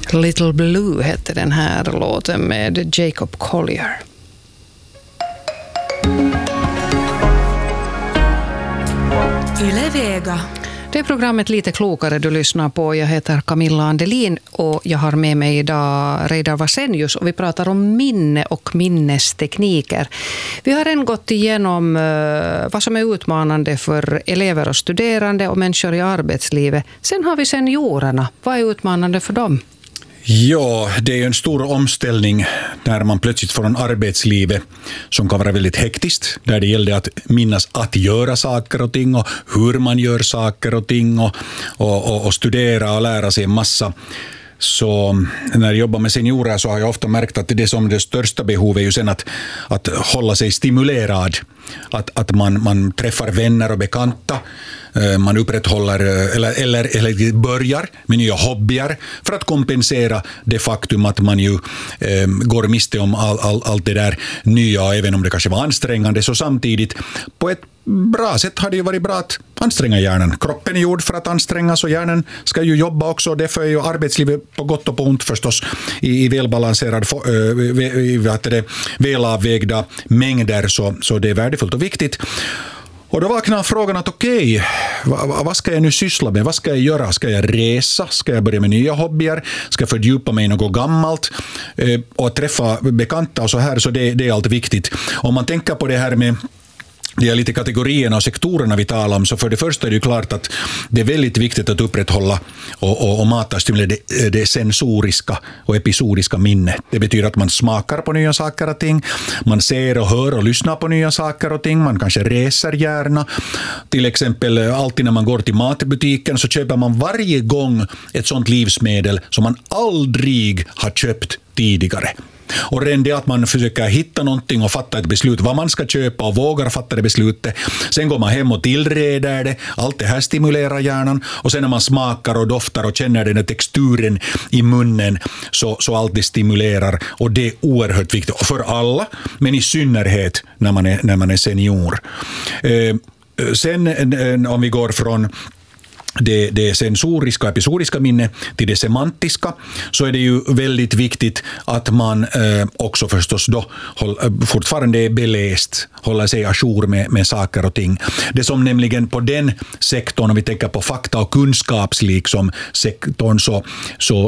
Little Blue hette den här låten med Jacob Collier. Yle Vega. Det är programmet Lite klokare du lyssnar på. Jag heter Camilla Andelin och jag har med mig idag Reidar Vasenius och vi pratar om minne och minnestekniker. Vi har redan gått igenom vad som är utmanande för elever och studerande och människor i arbetslivet. Sen har vi seniorerna. Vad är utmanande för dem? Ja, det är en stor omställning när man plötsligt får en arbetsliv som kan vara väldigt hektiskt, där det gäller att minnas att göra saker och ting och hur man gör saker och ting och studera och lära sig en massa. Så när jag jobbar med seniorer så har jag ofta märkt att det som det största behovet är ju sen att hålla sig stimulerad. Att man träffar vänner och bekanta, man upprätthåller eller börjar med nya hobbyer för att kompensera det faktum att man ju går miste om allt det där nya, även om det kanske var ansträngande. Så samtidigt på ett bra sätt har det ju varit bra att anstränga hjärnan. Kroppen är gjord för att ansträngas och hjärnan ska ju jobba också. Därför är ju arbetslivet på gott och på ont förstås i välbalanserad, välavvägda mängder, så det är värdefullt och viktigt. Och då vaknar frågan att okej, vad ska jag nu syssla med? Vad ska jag göra? Ska jag resa? Ska jag börja med nya hobbyer? Ska jag fördjupa mig i något gammalt? Och träffa bekanta och så här, så det är allt viktigt. Om man tänker på det här med de är lite kategorierna och sektorerna vi talar om, så för det första är det ju klart att det är väldigt viktigt att upprätthålla och mata stimulera det sensoriska och episodiska minnet. Det betyder att man smakar på nya saker och ting, man ser och hör och lyssnar på nya saker och ting, man kanske reser gärna. Till exempel alltid när man går till matbutiken så köper man varje gång ett sånt livsmedel som man aldrig har köpt tidigare. Och redan det att man försöker hitta någonting och fatta ett beslut vad man ska köpa och vågar fatta det beslutet. Sen går man hem och tillreder det. Allt det här stimulerar hjärnan. Och sen när man smakar och doftar och känner den här texturen i munnen, så allt det stimulerar. Och det är oerhört viktigt för alla, men i synnerhet när man är senior. Sen om vi går från det sensoriska och episodiska minne till det semantiska, så är det ju väldigt viktigt att man också förstås då fortfarande är beläst, håller sig ajour med saker och ting. Det som nämligen på den sektorn, om vi tänker på fakta- och kunskapssektorn, så